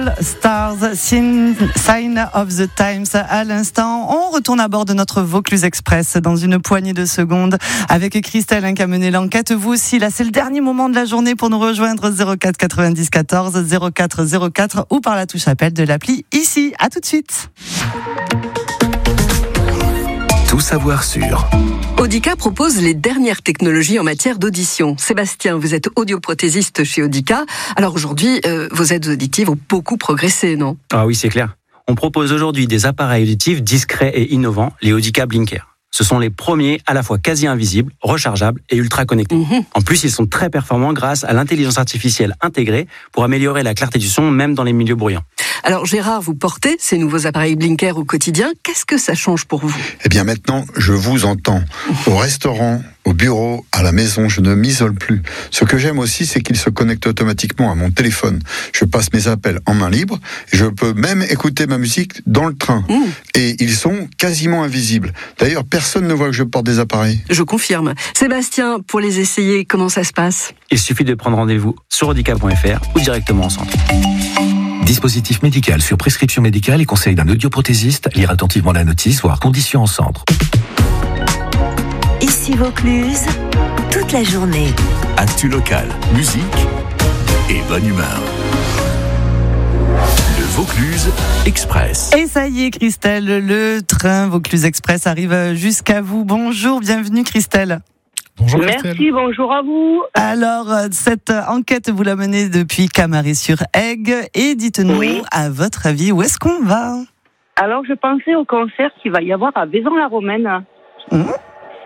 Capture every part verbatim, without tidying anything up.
Stars, Sign of the Times. À l'instant, on retourne à bord de notre Vaucluse Express dans une poignée de secondes avec Christelle hein, qui a mené l'enquête. Vous aussi, là, c'est le dernier moment de la journée pour nous rejoindre zéro quatre quatre-vingt-dix quatorze zéro quatre zéro quatre ou par la touche appel de l'appli ici. À tout de suite. Tout savoir sur Audica propose les dernières technologies en matière d'audition. Sébastien, vous êtes audioprothésiste chez Audica. Alors aujourd'hui, euh, vos aides auditives ont beaucoup progressé, non ? Ah oui, c'est clair. On propose aujourd'hui des appareils auditifs discrets et innovants, les Audica Blinker. Ce sont les premiers à la fois quasi invisibles, rechargeables et ultra connectés. Mmh. En plus, ils sont très performants grâce à l'intelligence artificielle intégrée pour améliorer la clarté du son, même dans les milieux bruyants. Alors Gérard, vous portez ces nouveaux appareils Blinker au quotidien. Qu'est-ce que ça change pour vous ? Eh bien maintenant, je vous entends. Au restaurant, au bureau, à la maison, je ne m'isole plus. Ce que j'aime aussi, c'est qu'ils se connectent automatiquement à mon téléphone. Je passe mes appels en main libre. Et je peux même écouter ma musique dans le train. Mmh. Et ils sont quasiment invisibles. D'ailleurs, personne ne voit que je porte des appareils. Je confirme. Sébastien, pour les essayer, comment ça se passe ? Il suffit de prendre rendez-vous sur audica point f r ou directement en centre. Dispositif médical sur prescription médicale et conseil d'un audioprothésiste. Lire attentivement la notice, voire conditions en centre. Ici Vaucluse, toute la journée. Actu local, musique et bonne humeur. Le Vaucluse Express. Et ça y est Christelle, le train Vaucluse Express arrive jusqu'à vous. Bonjour, bienvenue Christelle. Bonjour Christelle. Merci, bonjour à vous. Alors, cette enquête, vous la menez depuis Camaret-sur-Aigle. Et dites-nous, oui. À votre avis, où est-ce qu'on va ? Alors, je pensais au concert qu'il va y avoir à Vaison-la-Romaine. Mmh. Lequel ?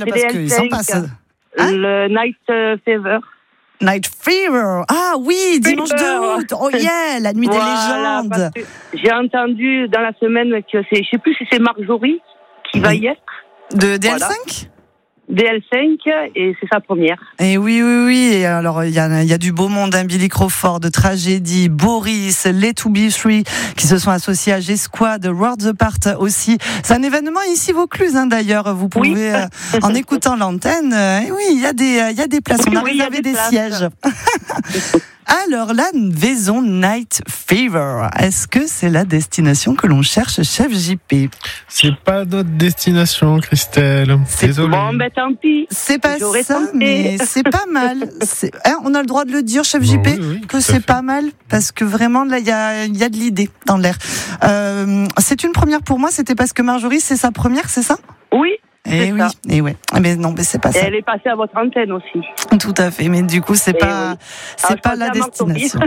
Parce qu'ils s'en passent. Hein ? Le Night Fever. Night Fever. Ah oui, dimanche deux août. Oh yeah, la nuit voilà, des légendes. J'ai entendu dans la semaine que c'est, je sais plus si c'est Marjorie qui mmh. va y être. De D L cinq voilà. D L cinq et c'est sa première. Et oui, oui, oui. Et alors, il y a, il y a du beau monde, hein. Billy Crawford, Tragédie, Boris, les To Be Three qui se sont associés à G-Squad, Worlds Apart aussi. C'est un événement ici Vaucluse, hein, d'ailleurs. Vous pouvez, oui. euh, en écoutant l'antenne, euh, oui, il y a des, il y a des places. On a oui, réservé des, des sièges. Alors, la Vaison Night Fever, est-ce que c'est la destination que l'on cherche, chef J P ? C'est pas notre destination, Christelle. Désolé. Bon, ben tant pis. C'est pas J'aurais ça, tenté. Mais c'est pas mal. C'est, hein, on a le droit de le dire, chef bon, J P, oui, oui, que c'est fait. Pas mal, parce que vraiment, là, il y a, y a de l'idée dans l'air. Euh, c'est une première pour moi, c'était parce que Marjorie, c'est sa première, c'est ça ? Oui. Et oui, et ouais. Mais non, mais c'est pas ça. Et elle est passée à votre antenne aussi. Tout à fait, mais du coup, c'est et pas, oui. c'est Alors, pas la destination.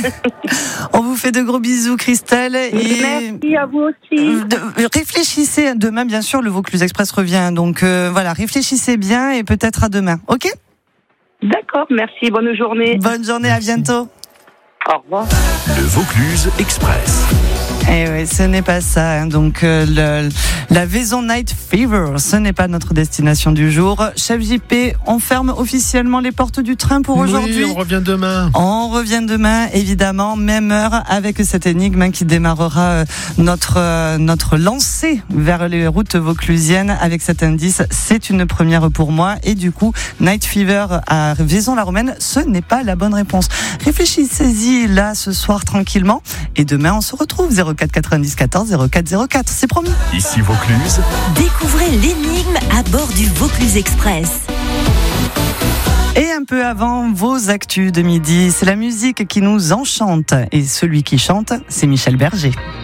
On vous fait de gros bisous, Christelle. Et merci à vous aussi. De, réfléchissez. Demain, bien sûr, le Vaucluse Express revient. Donc euh, voilà, réfléchissez bien et peut-être à demain. Ok ? D'accord, merci. Bonne journée. Bonne journée, merci. À bientôt. Au revoir. Le Vaucluse Express. Eh oui, ce n'est pas ça. Hein. Donc, euh, le, la Vaison Night Fever, ce n'est pas notre destination du jour. Chef J P, on ferme officiellement les portes du train pour oui, aujourd'hui. On revient demain. On revient demain, évidemment, même heure, avec cette énigme hein, qui démarrera euh, notre euh, notre lancée vers les routes vauclusiennes avec cet indice. C'est une première pour moi. Et du coup, Night Fever à Vaison-la-Romaine, ce n'est pas la bonne réponse. Réfléchissez-y là ce soir tranquillement. Et demain, on se retrouve zéro quatre quatre-vingt-dix quatorze zéro quatre zéro quatre, c'est promis. Ici Vaucluse. Découvrez l'énigme à bord du Vaucluse Express. Et un peu avant vos actus de midi, c'est la musique qui nous enchante. Et celui qui chante, c'est Michel Berger.